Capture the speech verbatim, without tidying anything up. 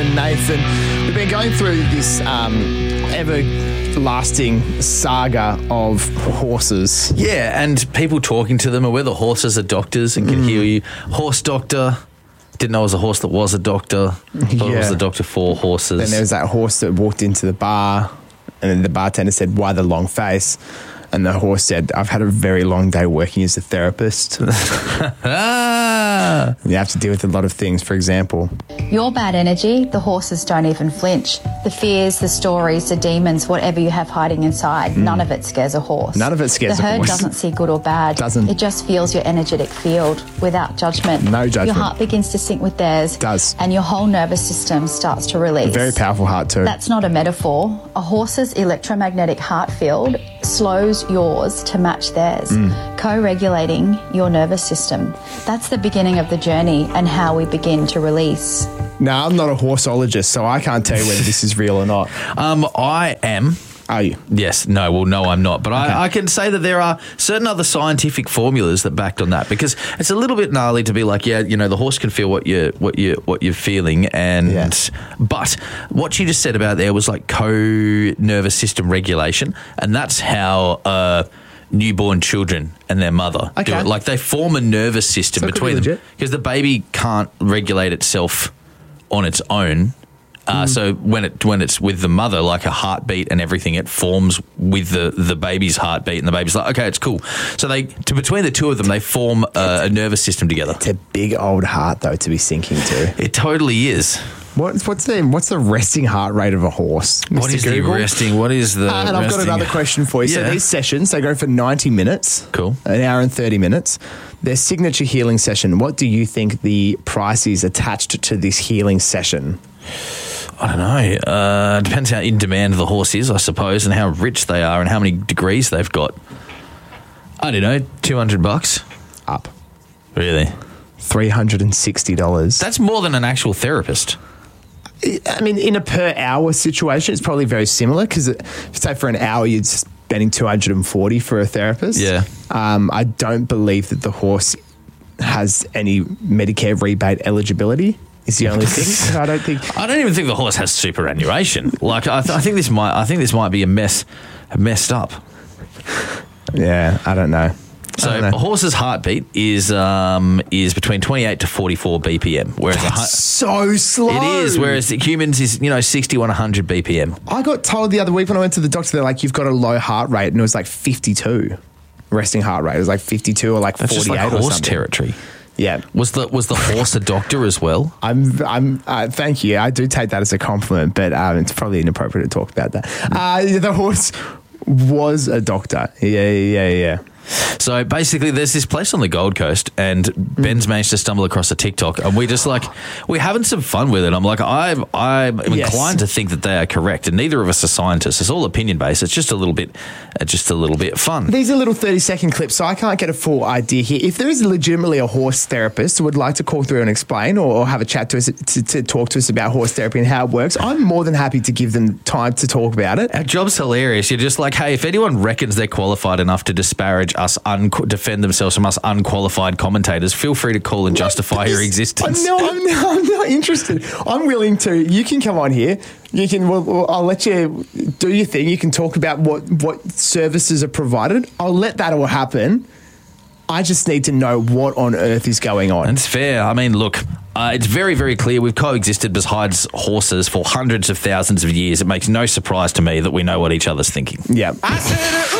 and Nathan. We've been going through this um, everlasting saga of horses. Yeah, and people talking to them, or whether horses are doctors and can Mm. heal you. Horse doctor. Didn't know it was a horse that was a doctor. Thought it Yeah. was a doctor for horses. Then there was that horse that walked into the bar, and then the bartender said, "Why the long face?" And the horse said, "I've had a very long day working as a therapist." ah! You have to deal with a lot of things. For example, Your bad energy, the horses don't even flinch. The fears, the stories, the demons, whatever you have hiding inside, none of it scares a horse. None of it scares the a herd horse. doesn't see good or bad. Doesn't. It just feels your energetic field without judgment. No judgment. Your heart begins to sync with theirs. Does. And your whole nervous system starts to release. very powerful heart too. That's not a metaphor. A horse's electromagnetic heart field slows yours to match theirs, Mm. co-regulating your nervous system. That's the beginning of the journey and how we begin to release. Now, I'm not a horseologist, so I can't tell you whether this is real or not. Um, I am. Are you? Yes. No. Well, no, I'm not. But Okay. I, I can say that there are certain other scientific formulas that backed on that, because it's a little bit gnarly to be like, yeah, you know, the horse can feel what you what you what you're feeling, and Yeah. but what you just said about there was like co-nervous system regulation, and that's how uh, newborn children and their mother do Okay. it. Like they form a nervous system So it could be between them, legit. because the baby can't regulate itself on its own. Uh, Mm. So when it when it's with the mother, like a heartbeat and everything, it forms with the, the baby's heartbeat, and the baby's like, okay, it's cool. So they to between the two of them, they form a, a nervous system together. It's a big old heart, though, to be sinking to. It totally is. What's what's the what's the resting heart rate of a horse? What Mister is Google? the resting? What is the? Uh, and I've got resting- another question for you. So Yeah. these sessions, they go for ninety minutes. Cool. An hour and thirty minutes. Their signature healing session, what do you think the price is attached to this healing session? I don't know. Uh, depends how in demand the horse is, I suppose, and how rich they are, and how many degrees they've got. I don't know. Two hundred bucks. Up. Really? three hundred sixty dollars. That's more than an actual therapist. I mean, in a per hour situation, it's probably very similar because, say, for an hour, you're spending two hundred forty for a therapist. Yeah. Um, I don't believe that the horse has any Medicare rebate eligibility. Is the only thing. I don't think. I don't even think the horse has superannuation. Like I, th- I think this might. I think this might be a mess, messed up. Yeah, I don't know. So I don't a know. horse's heartbeat is um, is between twenty-eight to forty-four B P M, whereas a hu- so slow. it is. Whereas the humans is you know sixty-one hundred B P M. I got told the other week when I went to the doctor, they're like, you've got a low heart rate, and it was like fifty-two. Resting heart rate. It was like fifty-two or like That's just forty-eight like or horse something. territory. Yeah. Was the was the horse a doctor as well? I'm, I'm, uh, thank you. I do take that as a compliment, but um, it's probably inappropriate to talk about that. Uh, the horse was a doctor. Yeah, yeah, yeah. So basically, there's this place on the Gold Coast, and Ben's managed to stumble across a TikTok, and we just like we're having some fun with it. I'm like, I'm I'm Yes. inclined to think that they are correct, and neither of us are scientists. It's all opinion based. It's just a little bit, uh, just a little bit fun. These are little thirty second clips, so I can't get a full idea here. If there is legitimately a horse therapist who would like to call through and explain or, or have a chat to us to, to talk to us about horse therapy and how it works, I'm more than happy to give them time to talk about it. Our job's hilarious. You're just like, hey, if anyone reckons they're qualified enough to disparage us, un- defend themselves from us unqualified commentators, feel free to call and justify your existence. No, I'm not, I'm not interested. I'm willing to. You can come on here. You can. Well, well, I'll let you do your thing. You can talk about what what services are provided. I'll let that all happen. I just need to know what on earth is going on. It's fair. I mean, look, uh, it's very, very clear we've coexisted besides horses for hundreds of thousands of years. It makes no surprise to me that we know what each other's thinking. Yeah. I said it